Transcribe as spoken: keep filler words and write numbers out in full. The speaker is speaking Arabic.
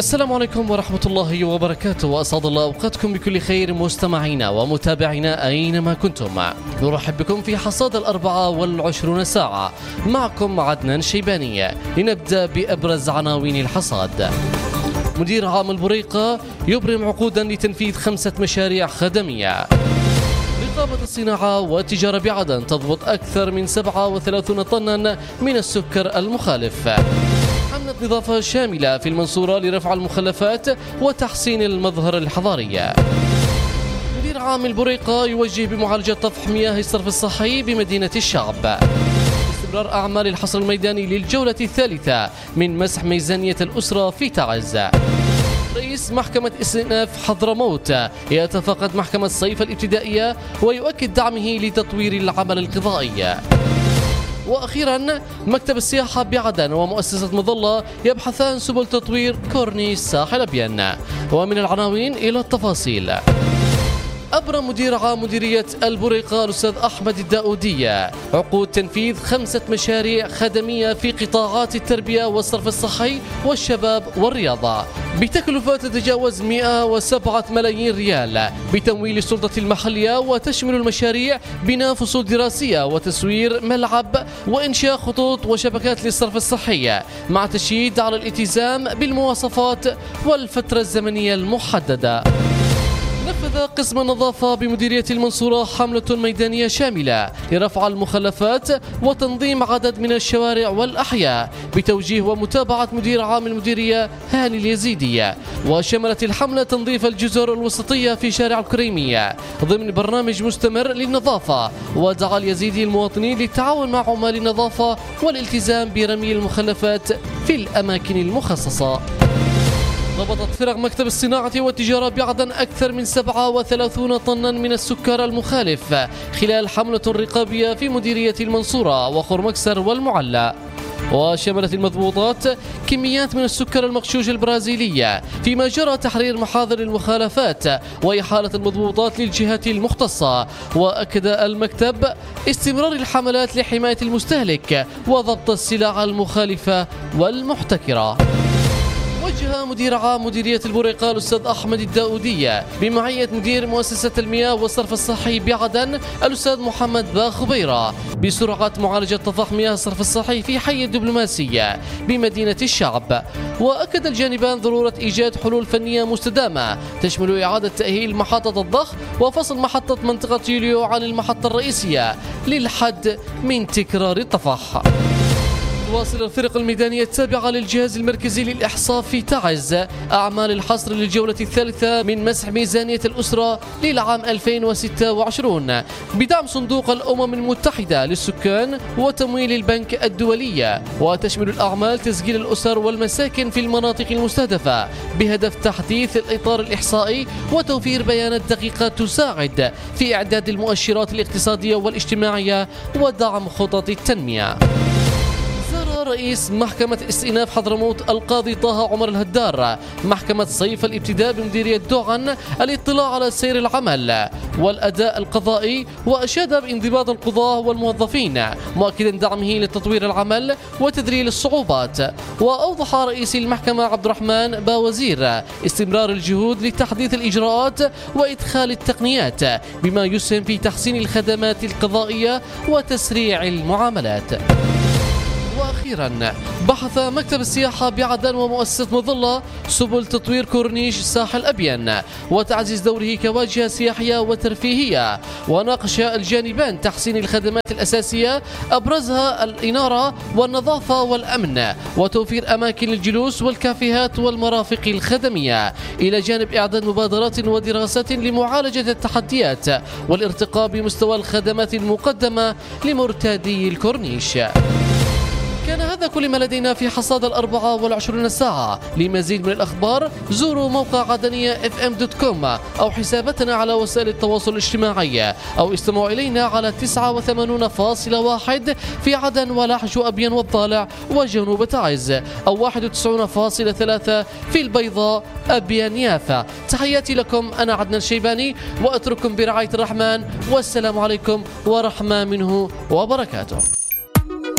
السلام عليكم ورحمة الله وبركاته، وأسعد الله أوقاتكم بكل خير مستمعينا ومتابعينا أينما كنتم. نرحب بكم في حصاد الأربعة والعشرون ساعة، معكم عدنان شيباني. لنبدأ بأبرز عناوين الحصاد. مدير عام البريقة يبرم عقودا لتنفيذ خمسة مشاريع خدمية. رقابة الصناعة والتجارة بعدن تضبط أكثر من سبعة وثلاثين طنا من السكر المخالف. حملة نظافة شاملة في المنصورة لرفع المخلفات وتحسين المظهر الحضاري. مدير عام البريقة يوجه بمعالجة طفح مياه الصرف الصحي بمدينة الشعب. استمرار أعمال الحصر الميداني للجولة الثالثة من مسح ميزانية الأسرة في تعز. رئيس محكمة استئناف حضرموت يتفقد محكمة صيف الابتدائية ويؤكد دعمه لتطوير العمل القضائي. وأخيرا مكتب السياحة بعدن ومؤسسة مظلة يبحثان سبل تطوير كورنيش ساحل أبين. ومن العناوين إلى التفاصيل. أبرم مدير عام مديرية البريقة الأستاذ أحمد الداودية عقود تنفيذ خمسة مشاريع خدمية في قطاعات التربية والصرف الصحي والشباب والرياضة بتكلفة تتجاوز مئة وسبعة ملايين ريال بتمويل السلطة المحلية، وتشمل المشاريع بناء فصول دراسية وتسوير ملعب وإنشاء خطوط وشبكات للصرف الصحي، مع تشديد على الالتزام بالمواصفات والفترة الزمنية المحددة. نفذ قسم النظافة بمديرية المنصورة حملة ميدانية شاملة لرفع المخلفات وتنظيم عدد من الشوارع والأحياء بتوجيه ومتابعة مدير عام المديرية هاني اليزيدي. وشملت الحملة تنظيف الجزر الوسطية في شارع الكريمية ضمن برنامج مستمر للنظافة، ودعا اليزيدي المواطنين للتعاون مع عمال النظافة والالتزام برمي المخلفات في الأماكن المخصصة. ضبطت فرق مكتب الصناعة والتجارة بعدن أكثر من سبعة وثلاثين طنا من السكر المخالف خلال حملة رقابية في مديرية المنصورة وخرمكسر والمعلى. وشملت المضبوطات كميات من السكر المغشوش البرازيلية، فيما جرى تحرير محاضر المخالفات وإحالة المضبوطات للجهات المختصة. وأكد المكتب استمرار الحملات لحماية المستهلك وضبط السلع المخالفة والمحتكرة. وجه مدير عام مديرية البريقة الأستاذ أحمد الداودية بمعية مدير مؤسسة المياه والصرف الصحي بعدن الأستاذ محمد باخبيرة بسرعة معالجة طفح مياه الصرف الصحي في حي الدبلوماسية بمدينة الشعب. وأكد الجانبان ضرورة إيجاد حلول فنية مستدامة تشمل إعادة تأهيل محطة الضخ وفصل محطة منطقة يوليو عن المحطة الرئيسية للحد من تكرار الطفح. تواصل الفرق الميدانية التابعة للجهاز المركزي للإحصاء في تعز أعمال الحصر للجولة الثالثة من مسح ميزانية الأسرة للعام ألفين وستة وعشرين بدعم صندوق الأمم المتحدة للسكان وتمويل البنك الدولي. وتشمل الأعمال تسجيل الأسر والمساكن في المناطق المستهدفة بهدف تحديث الإطار الإحصائي وتوفير بيانات دقيقة تساعد في إعداد المؤشرات الاقتصادية والاجتماعية ودعم خطط التنمية. رئيس محكمة استئناف حضرموت القاضي طه عمر الهدار محكمة صيف الابتداء بمديرية دوعن الاطلاع على سير العمل والأداء القضائي، وأشاد بانضباط القضاة والموظفين مؤكدا دعمه لتطوير العمل وتذليل الصعوبات. وأوضح رئيس المحكمة عبد الرحمن باوزير استمرار الجهود لتحديث الإجراءات وإدخال التقنيات بما يسهم في تحسين الخدمات القضائية وتسريع المعاملات. وأخيرا بحث مكتب السياحة بعدن ومؤسسة مظلة سبل تطوير كورنيش ساحل أبين وتعزيز دوره كواجهة سياحية وترفيهية. وناقش الجانبان تحسين الخدمات الأساسية أبرزها الإنارة والنظافة والأمن وتوفير أماكن الجلوس والكافيهات والمرافق الخدمية، إلى جانب إعداد مبادرات ودراسات لمعالجة التحديات والارتقاء بمستوى الخدمات المقدمة لمرتادي الكورنيش. كان هذا كل ما لدينا في حصاد الأربعة والعشرون ساعة. لمزيد من الأخبار زوروا موقع عدنية اف ام دوت كوم أو حساباتنا على وسائل التواصل الاجتماعي، أو استمعوا إلينا على تسعة وثمانين فاصلة واحد في عدن ولحج وأبين والضالع وجنوب تعز، أو واحد وتسعين فاصلة ثلاثة في البيضاء أبين يافا. تحياتي لكم، أنا عدنان شيباني، وأترككم برعاية الرحمن، والسلام عليكم ورحمة منه وبركاته.